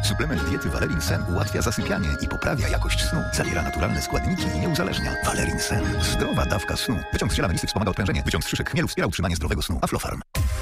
Suplement diety Valerin Sen ułatwia zasypianie i poprawia jakość snu. Zawiera naturalne składniki i nie uzależnia. Valerin Sen. Zdrowa dawka snu. Wyciąg z ziela melisy wspomaga odprężenie. Wyciąg z szyszek chmielu wspiera utrzymanie zdrowego snu. Aflofarm.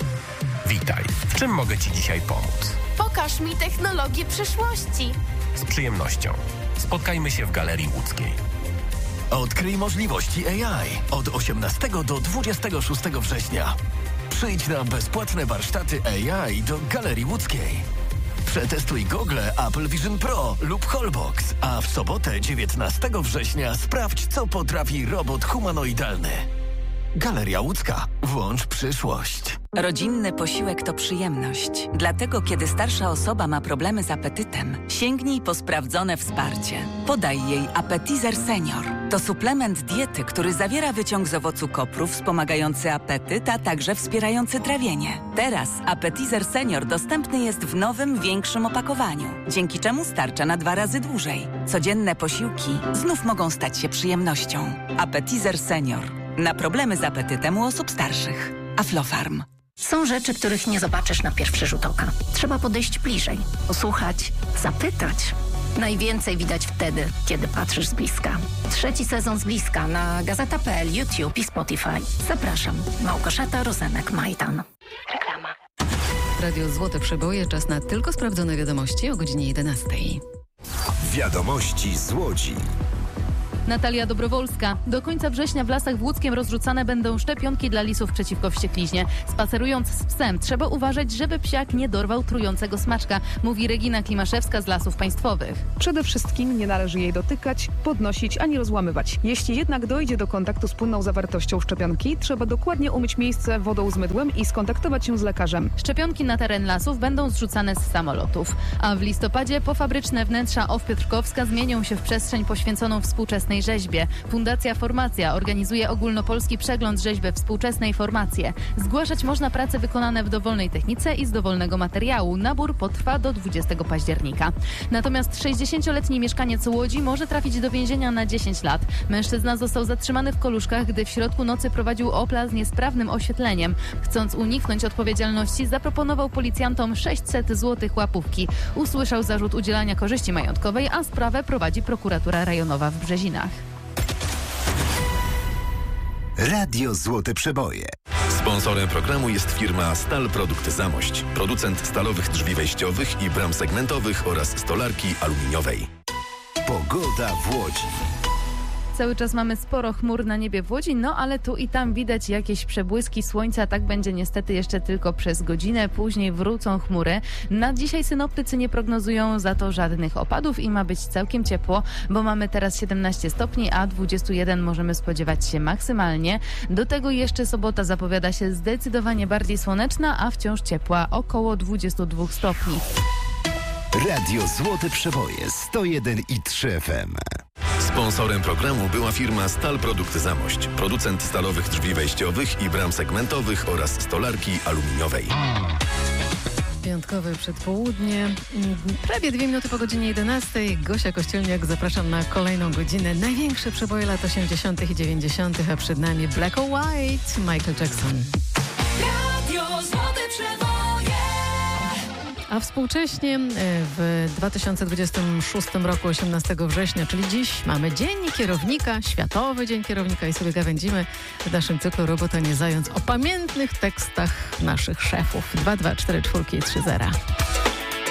Witaj. W czym mogę Ci dzisiaj pomóc? Pokaż mi technologię przyszłości. Z przyjemnością. Spotkajmy się w Galerii Łódzkiej. Odkryj możliwości AI od 18 do 26 września. Przyjdź na bezpłatne warsztaty AI do Galerii Łódzkiej. Przetestuj gogle Apple Vision Pro lub Holbox, a w sobotę 19 września sprawdź, co potrafi robot humanoidalny. Galeria Łódzka. Włącz przyszłość. Rodzinny posiłek to przyjemność. Dlatego, kiedy starsza osoba ma problemy z apetytem, sięgnij po sprawdzone wsparcie. Podaj jej Appetizer Senior. To suplement diety, który zawiera wyciąg z owocu kopru wspomagający apetyt, a także wspierający trawienie. Teraz Appetizer Senior dostępny jest w nowym, większym opakowaniu, dzięki czemu starcza na 2 razy dłużej. Codzienne posiłki znów mogą stać się przyjemnością. Appetizer Senior. Na problemy z apetytem u osób starszych. Aflofarm. Są rzeczy, których nie zobaczysz na pierwszy rzut oka. Trzeba podejść bliżej, posłuchać, zapytać. Najwięcej widać wtedy, kiedy patrzysz z bliska. 3. sezon z bliska na Gazeta.pl, YouTube i Spotify. Zapraszam. Małgorzata Rozenek-Majdan. Reklama. Radio Złote Przeboje. Czas na tylko sprawdzone wiadomości o godzinie 11. Wiadomości z Łodzi. Natalia Dobrowolska. Do końca września w lasach w Łódzkiem rozrzucane będą szczepionki dla lisów przeciwko wściekliźnie. Spacerując z psem trzeba uważać, żeby psiak nie dorwał trującego smaczka, mówi Regina Klimaszewska z Lasów Państwowych. Przede wszystkim nie należy jej dotykać, podnosić ani rozłamywać. Jeśli jednak dojdzie do kontaktu z płynną zawartością szczepionki, trzeba dokładnie umyć miejsce wodą z mydłem i skontaktować się z lekarzem. Szczepionki na teren lasów będą zrzucane z samolotów. A w listopadzie pofabryczne wnętrza OFF Piotrkowska zmienią się w przestrzeń poświęconą współczesnej rzeźbie. Fundacja Formacja organizuje ogólnopolski przegląd rzeźby Współczesnej Formacje. Zgłaszać można prace wykonane w dowolnej technice i z dowolnego materiału. Nabór potrwa do 20 października. Natomiast 60-letni mieszkaniec Łodzi może trafić do więzienia na 10 lat. Mężczyzna został zatrzymany w Koluszkach, gdy w środku nocy prowadził Opla z niesprawnym oświetleniem. Chcąc uniknąć odpowiedzialności, zaproponował policjantom 600 zł łapówki. Usłyszał zarzut udzielania korzyści majątkowej, a sprawę prowadzi prokuratura rejonowa w Brzezinach. Radio Złote Przeboje. Sponsorem programu jest firma Stal Produkt Zamość. Producent stalowych drzwi wejściowych i bram segmentowych oraz stolarki aluminiowej. Pogoda w Łodzi. Cały czas mamy sporo chmur na niebie w Łodzi, no ale tu i tam widać jakieś przebłyski słońca. Tak będzie niestety jeszcze tylko przez godzinę. Później wrócą chmury. Na dzisiaj synoptycy nie prognozują za to żadnych opadów i ma być całkiem ciepło, bo mamy teraz 17 stopni, a 21 możemy spodziewać się maksymalnie. Do tego jeszcze sobota zapowiada się zdecydowanie bardziej słoneczna, a wciąż ciepła, około 22 stopni. Radio Złote Przeboje 101,3 FM. Sponsorem programu była firma Stal Produkt Zamość. Producent stalowych drzwi wejściowych i bram segmentowych oraz stolarki aluminiowej. Piątkowe przedpołudnie, prawie 2 minuty po godzinie 11. Gosia Kościelniak, zapraszam na kolejną godzinę. Największe przeboje lat 80. i 90., a przed nami Black or White, Michael Jackson. Radio Złote Przeboje. A współcześnie w 2026 roku 18 września, czyli dziś, mamy Dzień Kierownika, Światowy Dzień Kierownika i sobie gawędzimy w naszym cyklu Robota nie zając o pamiętnych tekstach naszych szefów. 2, 2, 4, 4 i 3, 0.